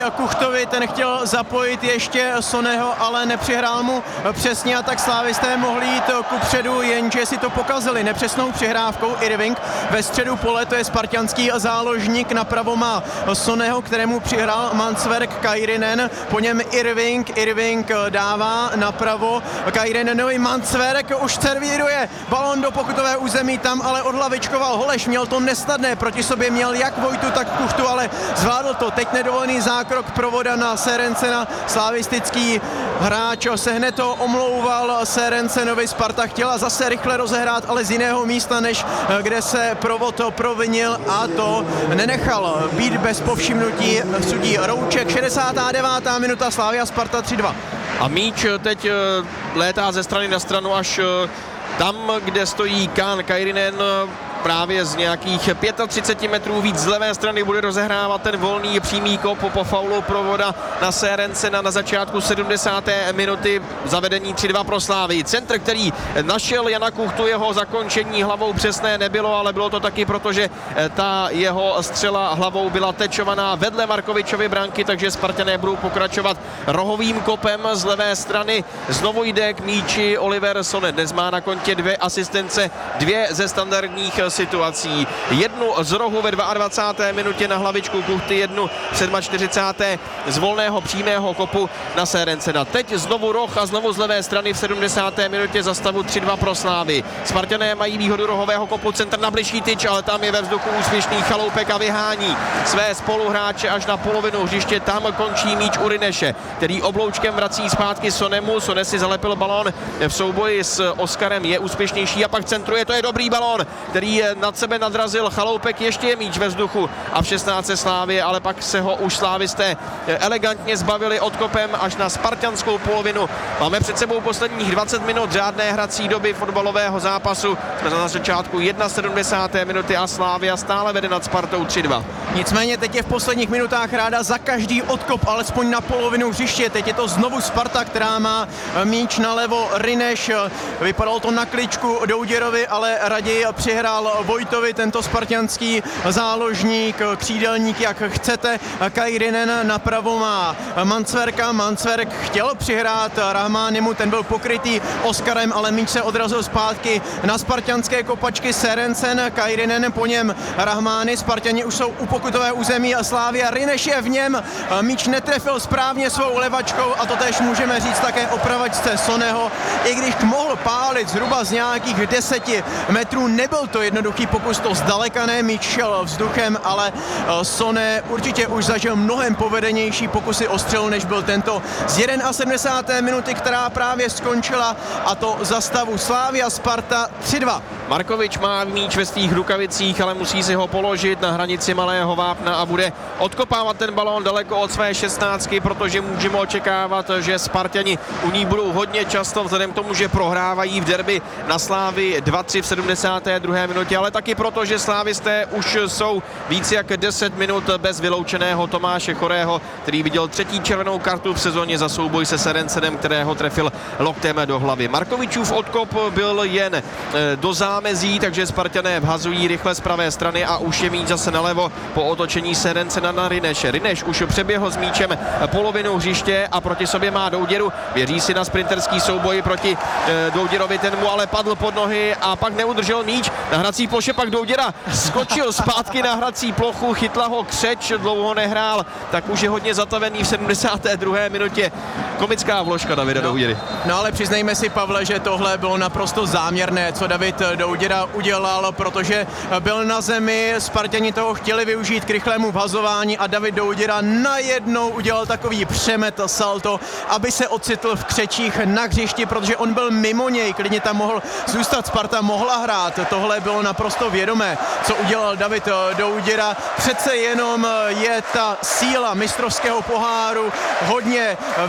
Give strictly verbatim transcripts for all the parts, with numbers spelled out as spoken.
Kuchtovi, ten chtěl zapojit ještě Soneho, ale nepřihrál mu přesně a tak slávisté mohli jít kupředu, jenže si to pokazili nepřesnou přihrávkou. Irving ve středu pole, to je spartanský záložník, napravo má Soneho, kterému přihrál Mannsverk Kairinen, po něm Irving, Irving dává napravo Kairinenovi, Mannsverk už servíruje balon do pokutové území, tam ale odhlavičkoval Holeš, měl to nesnadné, proti sobě měl jak Vojtu, tak Kuchtu, ale zvládl to. Teď nedovolený zákrok provoda na Serencena, slavistický hráč se hned to omlouval Serencenovi, Sparta chtěla zase rychle rozehrát, ale z jiného místa, než kde se provod provinil a to nenechal být bez povšimnutí sudí Rouček. šedesátá devátá minuta, Slavia Sparta tři dva. A míč teď létá ze strany na stranu až tam, kde stojí Kaan Kairinen. Právě z nějakých třicet pět metrů víc z levé strany bude rozehrávat ten volný přímý kop po faulu provoda na Serencena na začátku sedmdesáté minuty. Zavedení tři dva pro Slávii. Centr, který našel Jana Kuchtu, jeho zakončení hlavou přesné nebylo, ale bylo to taky proto, že ta jeho střela hlavou byla tečovaná vedle Markovičovy branky, takže Spartané budou pokračovat rohovým kopem z levé strany. Znovu jde k míči Oliver Sone. Dnes má na kontě dvě asistence, dvě ze standardních situací. Jednu z rohu ve dvacáté druhé minutě na hlavičku Kuchty, jednu v čtyřicáté sedmé z volného přímého kopu na Serencena. Teď znovu roh a znovu z levé strany v sedmdesáté minutě za stavu tři dva pro Slávy. Spartané mají výhodu rohového kopu, centr na bližší tyč, ale tam je ve vzduchu úspěšný Chaloupek a vyhání své spoluhráče až na polovinu hřiště. Tam končí míč u Rineše, který obloučkem vrací zpátky Sonemu. Sone si zalepil balón v souboji s Oskarem, je úspěšnější a pak centruje, to je dobrý balón, který nad sebe nadrazil Chaloupek, ještě je míč ve vzduchu a v šestnáctce Slávie, ale pak se ho už slávisté elegantně zbavili odkopem až na spartanskou polovinu. Máme před sebou posledních dvacet minut řádné hrací doby fotbalového zápasu. Jsme na začátku sedmdesáté první minuty a Slavia stále vede nad Spartou tři dva. Nicméně teď je v posledních minutách ráda za každý odkop, alespoň na polovinu hřiště. Teď je to znovu Sparta, která má míč nalevo. Rineš, vypadalo to na kličku Douděrovi, ale raději přihrál Vojtovi, tento spartanský záložník, křídelník, jak chcete. Kairinen napravo má Mannsverka, Mannsverk chtěl přihrát Rahmánimu, ten byl pokrytý Oskarem, ale míč se odrazil zpátky na spartanské kopačky. Serencen, Kairinen, po něm Rahmány, Spartani už jsou u pokutové území a Slavia, Rineš je v něm, míč netrefil správně svou levačkou a to též můžeme říct také o pravačce Soneho, i když mohl pálit zhruba z nějakých deseti metrů, nebyl to jednoduchý pokus, to zdaleka ne, míč šel vzduchem, ale Sone určitě už zažil mnohem povedenější pokusy o střelu, než byl tento z sedmdesáté první minuty, která právě skončila, a to za stavu Slavia Sparta tři dva. Markovič má míč ve svých rukavicích, ale musí si ho položit na hranici malého vápna a bude odkopávat ten balón daleko od své šestnáctky, protože můžeme očekávat, že Spartani u ní budou hodně často, vzhledem k tomu, že prohrávají v derby na Slávy dva tři v sedmdesáté druhé minutě, ale taky proto, že slávisté už jsou víc jak deset minut bez vyloučeného Tomáše Chorého, který viděl třetí červenou kartu v sezóně za souboj se Serencenem, kterého trefil loktem do hlavy. Markovičův odkop byl jen do zámezí, takže Spartané vhazují rychle z pravé strany a už je míč zase nalevo po otočení Serencena na Rineše. Rineš už přeběhl s míčem polovinu hřiště a proti sobě má Douděru. Věří si na sprinterský souboj proti Douděrovi, ten mu ale padl pod nohy a pak neudržel míč. Na hrací ploše pak Douděra skočil zpátky na hrací plochu, chytla ho křeč, dlouho nehrál, tak už je hodně zatavený v sedmdesáté druhé minutě. Komická vložka Davida no, Douděry. No ale přiznejme si, Pavle, že tohle bylo naprosto záměrné, co David Douděra udělal, protože byl na zemi, Spartani toho chtěli využít k rychlému vhazování a David Douděra najednou udělal takový přemet salto, aby se ocitl v křečích na hřišti, protože on byl mimo něj, klidně tam mohl zůstat, Sparta mohla hrát, tohle bylo naprosto vědomé, co udělal David Douděra. Přece jenom je ta síla mistrovského poháru hodně vydatná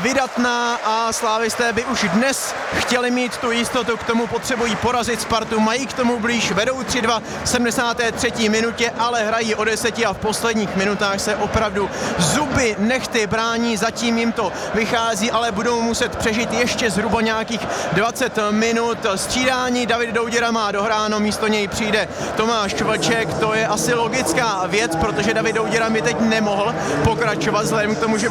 špatná a slávisté by už dnes chtěli mít tu jistotu, k tomu potřebují porazit Spartu, mají k tomu blíž, vedou tři dva v sedmdesáté třetí minutě, ale hrají o deseti a v posledních minutách se opravdu zuby nechty brání, zatím jim to vychází, ale budou muset přežít ještě zhruba nějakých dvacet minut. Střídání David Douděra má dohráno, místo něj přijde Tomáš Vlček, to je asi logická věc, protože David Douděra by teď nemohl pokračovat vzhledem k tomu, že